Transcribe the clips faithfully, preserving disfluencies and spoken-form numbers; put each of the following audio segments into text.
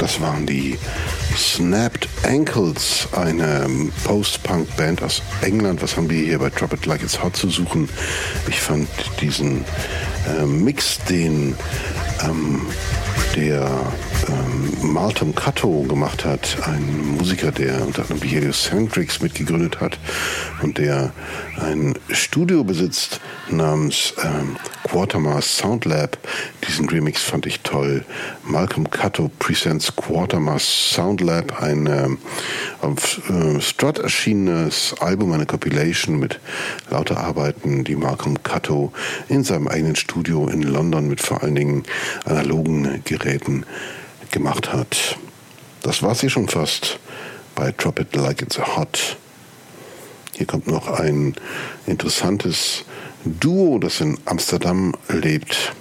Das waren die Snapped Ankles, eine Post-Punk-Band aus England. Was haben wir hier bei Drop It Like It's Hot zu suchen? Ich fand diesen äh, Mix, den ähm, der ähm, Malcolm Cutto gemacht hat, ein Musiker, der unter anderem die Heliocentrics mitgegründet hat und der ein Studio besitzt namens ähm, Quatermass Sound Lab. Diesen Remix fand ich toll. Malcolm Cutto presents Quatermass Sound Lab, ein ähm, auf äh, Strut erschienenes Album, eine Compilation mit lauter Arbeiten, die Malcolm Cutto in seinem eigenen Studio in London mit vor allen Dingen analogen Geräten gemacht hat. Das war's hier schon fast bei Drop It Like It's Hot. Hier kommt noch ein interessantes Duo, das in Amsterdam lebt.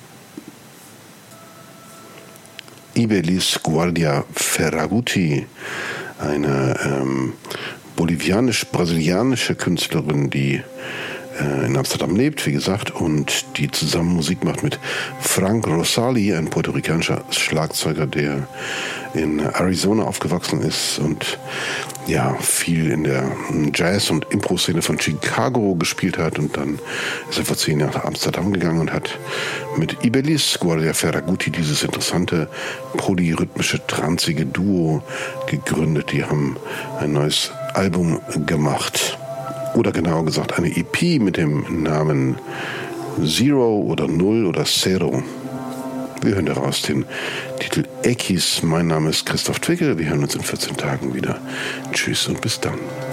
Ibelis Guardia Ferragutti, eine ähm, bolivianisch-brasilianische Künstlerin, die äh, in Amsterdam lebt, wie gesagt, und die zusammen Musik macht mit Frank Rosali, ein puerto-ricanischer Schlagzeuger, der in Arizona aufgewachsen ist und ja, viel in der Jazz- und Impro-Szene von Chicago gespielt hat, und dann ist er vor zehn Jahren nach Amsterdam gegangen und hat mit Ibelis Guardia Ferragutti dieses interessante polyrhythmische, tranzige Duo gegründet. Die haben ein neues Album gemacht, oder genauer gesagt eine E P mit dem Namen Zero oder Null oder Zero. Wir hören daraus den Titel Ekis. Mein Name ist Christoph Twickel. Wir hören uns in vierzehn Tagen wieder. Tschüss und bis dann.